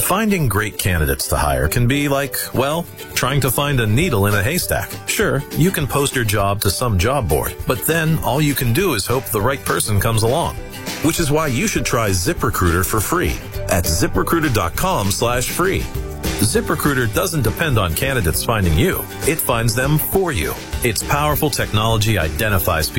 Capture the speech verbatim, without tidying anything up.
Finding great candidates to hire can be like, well, trying to find a needle in a haystack. Sure, you can post your job to some job board, but then all you can do is hope the right person comes along. Which is why you should try ZipRecruiter for free at ziprecruiter.com slash free. ZipRecruiter doesn't depend on candidates finding you. It finds them for you. Its powerful technology identifies people